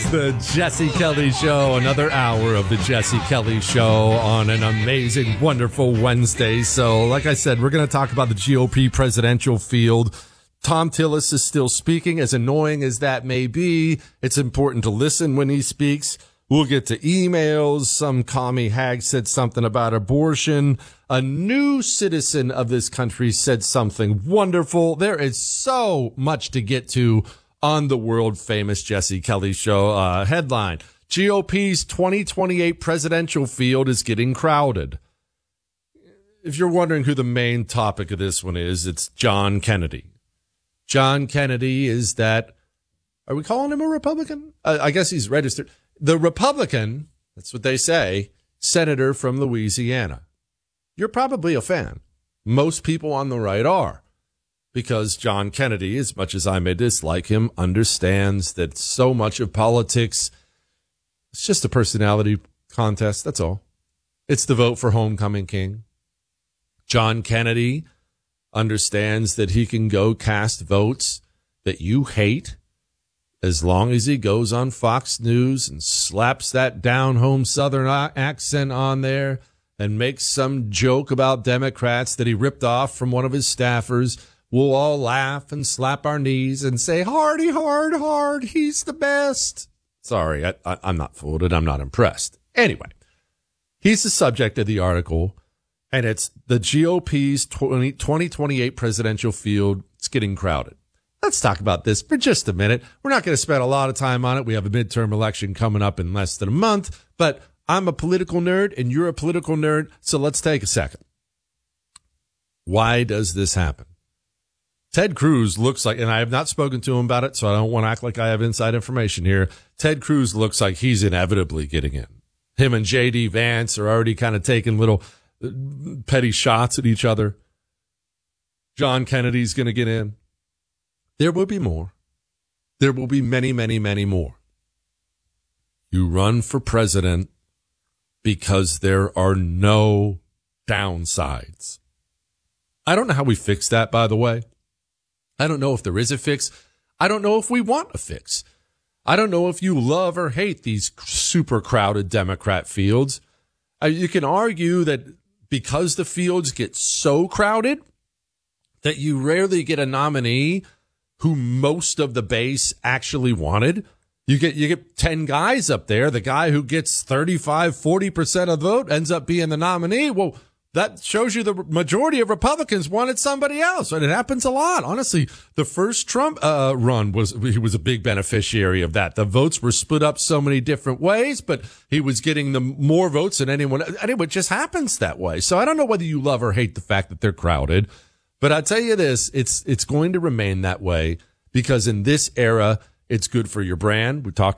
The Jesse Kelly Show, another hour of the Jesse Kelly Show on an amazing, wonderful Wednesday. So, like I said, we're going to talk about the GOP presidential field. Thom Tillis is still speaking. As annoying as that may be, it's important to listen when he speaks. We'll get to emails. Some commie hag said something about abortion. A new citizen of this country said something wonderful. There is so much to get to on the world-famous Jesse Kelly Show. Headline, GOP's 2028 presidential field is getting crowded. If you're wondering who the main topic of this one is, it's John Kennedy. John Kennedy is that, are we calling him a Republican? I guess he's registered. The Republican, that's what they say, senator from Louisiana. You're probably a fan. Most people on the right are. Because John Kennedy, as much as I may dislike him, understands that so much of politics, it's just a personality contest, that's all. It's the vote for homecoming king. John Kennedy understands that he can go cast votes that you hate as long as he goes on Fox News and slaps that down-home Southern accent on there and makes some joke about Democrats that he ripped off from one of his staffers. We'll all laugh and slap our knees and say, Hardy, hard, he's the best. Sorry, I'm not fooled and I'm not impressed. Anyway, he's the subject of the article, and it's the GOP's 2028 presidential field. It's getting crowded. Let's talk about this for just a minute. We're not going to spend a lot of time on it. We have a midterm election coming up in less than a month, but I'm a political nerd and you're a political nerd, so let's take a second. Why does this happen? Ted Cruz looks like, and I have not spoken to him about it, so I don't want to act like I have inside information here. Ted Cruz looks like he's inevitably getting in. Him and J.D. Vance are already kind of taking little petty shots at each other. John Kennedy's going to get in. There will be more. There will be many, many, many more. You run for president because there are no downsides. I don't know how we fix that, by the way. I don't know if there is a fix. I don't know if we want a fix. I don't know if you love or hate these super crowded Democrat fields. You can argue that because the fields get so crowded that you rarely get a nominee who most of the base actually wanted. You get 10 guys up there. The guy who gets 40% of the vote ends up being the nominee. Well, that shows you the majority of Republicans wanted somebody else, and it happens a lot. Honestly, the first Trump run he was a big beneficiary of that. The votes were split up so many different ways, but he was getting the more votes than anyone. Anyway, it just happens that way. So I don't know whether you love or hate the fact that they're crowded, but I tell you this: it's going to remain that way because in this era, it's good for your brand. We talked